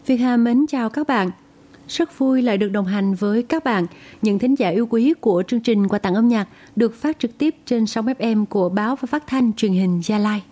Việt Hà mến chào các bạn. Rất vui lại được đồng hành với các bạn, những thính giả yêu quý của chương trình Quà tặng âm nhạc được phát trực tiếp trên sóng FM của Báo và Phát thanh Truyền hình Gia Lai.